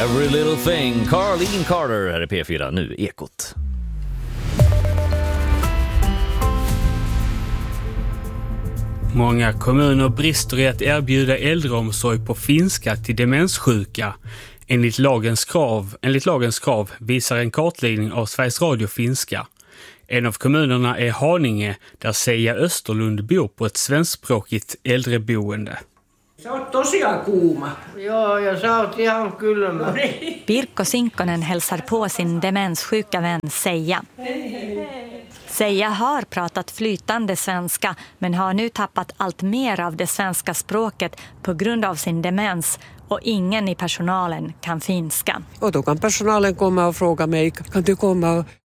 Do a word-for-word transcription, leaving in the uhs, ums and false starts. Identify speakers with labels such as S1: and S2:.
S1: Every little thing. Caroline Carter här är P fyra, nu Ekot.
S2: Många kommuner brister i att erbjuda äldreomsorg på finska till demenssjuka. Enligt lagens krav, enligt lagens krav visar en kartläggning av Sveriges Radio finska. En av kommunerna är Haninge, där Seija Österlund bor på ett svenskspråkigt äldreboende.
S3: Se on tosiaan kuuma.
S4: Joo, ja sä oot ihan kylmä.
S5: Pirkko Sinkkonen hälsar på sin demenssjuka vän Seija. Seija har pratat flytande svenska men har nu tappat allt mer av det svenska språket på grund av sin demens och ingen i personalen kan finska.
S3: Och då kan personalen komma och fråga mig, kan du komma och